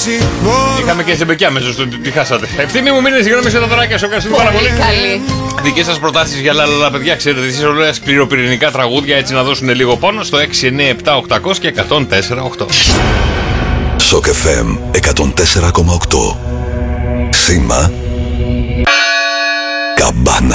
Είχαμε και Ζεμπεκιά μέσα στο τι χάσατε. Ευθύμη μου, μείνετε συγγνώμη σε τα δωράκια, σου ευχαριστούμε πάρα πολύ. Καλή. Δικές σας προτάσεις για λαλαλα, παιδιά, ξέρετε, τις ωραία σκληροπυρηνικά τραγούδια έτσι να δώσουν λίγο πόνο στο 697-800 και 104,8. Σοκ FM 104,8. Σήμα Καμπάνα.